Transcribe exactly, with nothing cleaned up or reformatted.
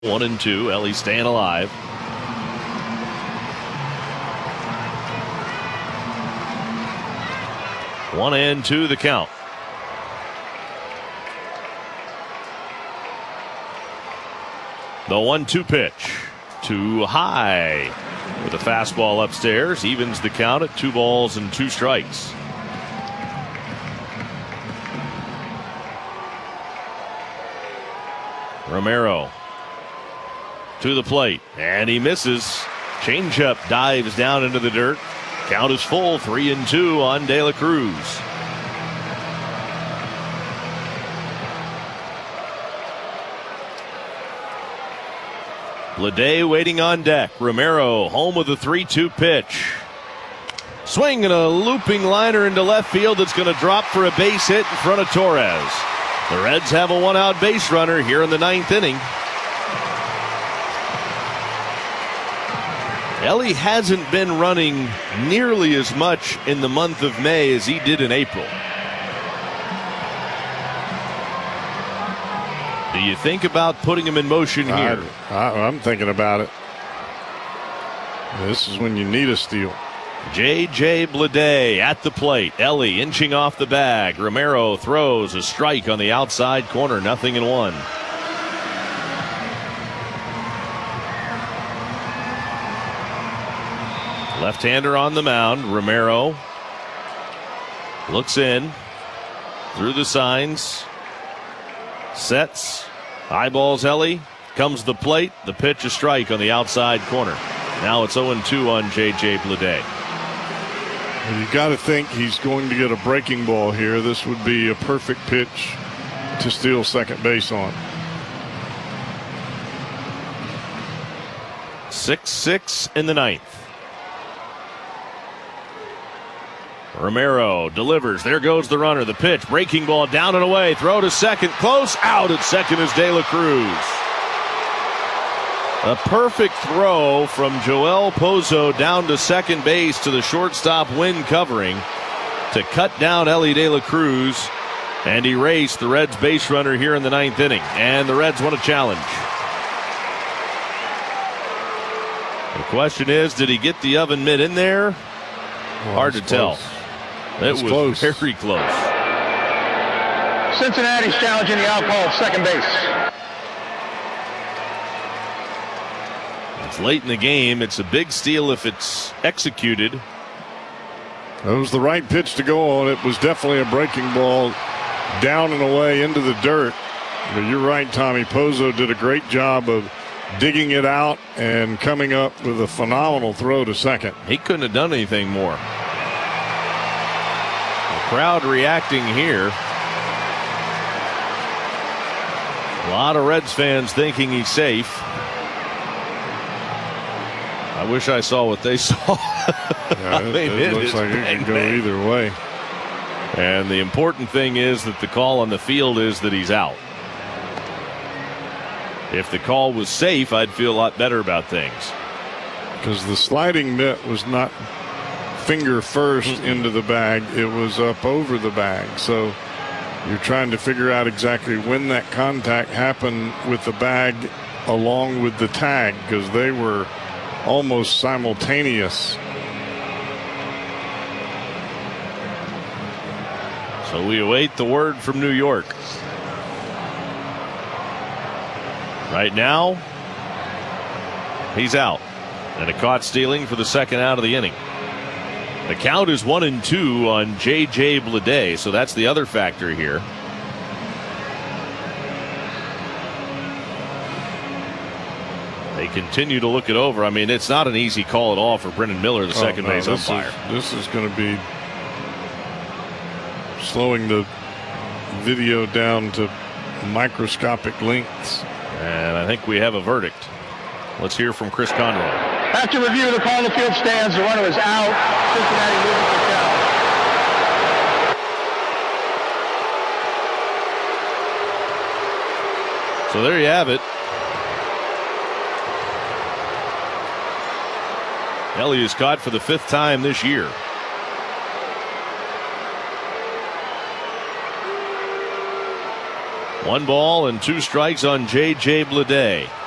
One and two. Ellie staying alive. One and two the count. The one two pitch. Too high. With a fastball upstairs. Evens the count at two balls and two strikes. Romero to the plate, and he misses. Changeup dives down into the dirt. Count is full, three and two on De La Cruz. Bleday waiting on deck. Romero home with a three two pitch. Swing and a looping liner into left field that's going to drop for a base hit in front of Torres. The Reds have a one-out base runner here in the ninth inning. Ellie hasn't been running nearly as much in the month of May as he did in April. Do you think about putting him in motion here? I, I, I'm thinking about it. This is when you need a steal. J J Bleday at the plate. Ellie inching off the bag. Romero throws a strike on the outside corner. Nothing in one. Left-hander on the mound. Romero looks in through the signs. Sets. Eyeballs Ellie. Comes the plate. The pitch, a strike on the outside corner. Now it's oh and two on J J Bleday. You got to think he's going to get a breaking ball here. This would be a perfect pitch to steal second base on. six six in the ninth. Romero delivers. There goes the runner. The pitch. Breaking ball down and away. Throw to second. Close. Out at second is De La Cruz. A perfect throw from Joel Pozo down to second base to the shortstop Wynn covering to cut down Ellie De La Cruz and erase the Reds base runner here in the ninth inning. And the Reds want a challenge. The question is, did he get the oven mitt in there? Well, Hard to tell. It was close. very close. Cincinnati's challenging the outcall at second base. It's late in the game. It's a big steal if it's executed. That was the right pitch to go on. It was definitely a breaking ball down and away into the dirt. But you're right, Tommy. Pozo did a great job of digging it out and coming up with a phenomenal throw to second. He couldn't have done anything more. The crowd reacting here. A lot of Reds fans thinking he's safe. I wish I saw what they saw. Yeah, I mean, it, it looks like it could go either way. And the important thing is that the call on the field is that he's out. If the call was safe, I'd feel a lot better about things. Because the sliding mitt was not finger first mm-hmm. into the bag. It was up over the bag. So you're trying to figure out exactly when that contact happened with the bag along with the tag, because they were almost simultaneous. So we await the word from New York. Right now, he's out. And a caught stealing for the second out of the inning. The count is one and two on J J Bleday, so that's the other factor here. They continue to look it over. I mean, it's not an easy call at all for Brendan Miller, the second oh, no, base this umpire. Is, this is going to be slowing the video down to microscopic lengths. And I think we have a verdict. Let's hear from Chris Conroy. After review of the call, the field stands. The runner is out. Cincinnati loses the count. So there you have it. Ellie is caught for the fifth time this year. One ball and two strikes on J J Bleday.